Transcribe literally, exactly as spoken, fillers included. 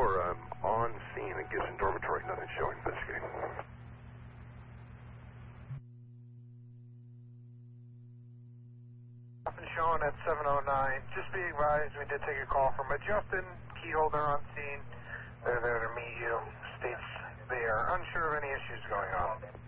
four, I'm on scene at Gibson Dormitory. Nothing showing. Investigating. Nothing showing at seven oh nine. Just be advised, we did take a call from a Justin, key holder on scene. They're there to meet you. States they are unsure of any issues going on.